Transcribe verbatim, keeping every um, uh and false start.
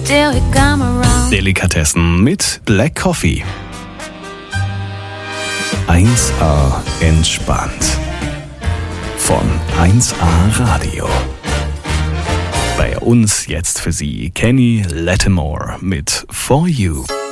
till you come around. Delikatessen mit Black Coffee. eins A entspannt. Von eins A Radio. Bei uns jetzt für Sie Kenny Lattimore mit For You.